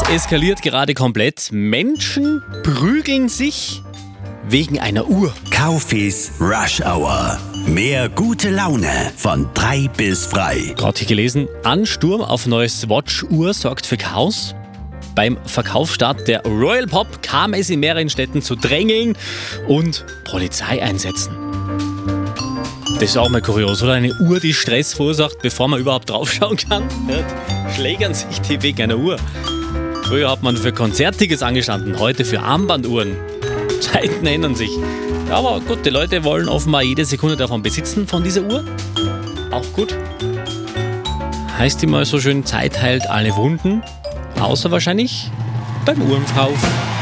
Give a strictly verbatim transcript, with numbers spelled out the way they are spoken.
eskaliert gerade komplett. Menschen prügeln sich wegen einer Uhr. Kaufis Rush Hour. Mehr gute Laune von drei bis frei. Gerade hier gelesen, Ansturm auf neue Swatch-Uhr sorgt für Chaos. Beim Verkaufsstart der Royal Pop kam es in mehreren Städten zu Drängeln und Polizeieinsätzen. Das ist auch mal kurios, oder? Eine Uhr, die Stress verursacht, bevor man überhaupt draufschauen kann. Ja, schlägern sich die wegen einer Uhr. Früher hat man für Konzerttickets angestanden, heute für Armbanduhren. Zeiten ändern sich. Ja, aber gut, die Leute wollen offenbar jede Sekunde davon besitzen, von dieser Uhr. Auch gut. Heißt immer so schön, Zeit heilt alle Wunden. Außer wahrscheinlich beim Uhrenverkauf.